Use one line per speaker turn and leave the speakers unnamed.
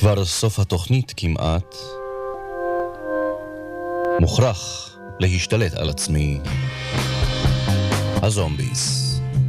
כבר סוף התוכנית כמעט. מוכרח להשתלט על עצמי. הזומביס.